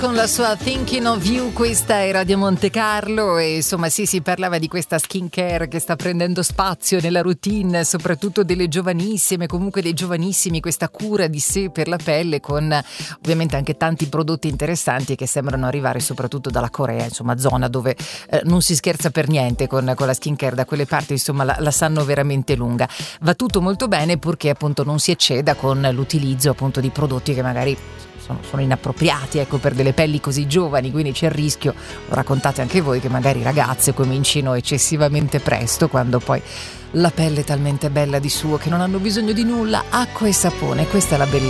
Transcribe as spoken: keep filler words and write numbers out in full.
Con la sua Thinking of You, questa è Radio Monte Carlo e insomma sì, si parlava di questa skincare che sta prendendo spazio nella routine soprattutto delle giovanissime, comunque dei giovanissimi, questa cura di sé per la pelle con ovviamente anche tanti prodotti interessanti che sembrano arrivare soprattutto dalla Corea, insomma zona dove eh, non si scherza per niente con, con la skincare, da quelle parti insomma la, la sanno veramente lunga. Va tutto molto bene purché appunto non si ecceda con l'utilizzo appunto di prodotti che magari Sono, sono inappropriati, ecco, per delle pelli così giovani, quindi c'è il rischio, lo raccontate anche voi, che magari ragazze comincino eccessivamente presto, quando poi la pelle è talmente bella di suo che non hanno bisogno di nulla, acqua e sapone, questa è la bellezza.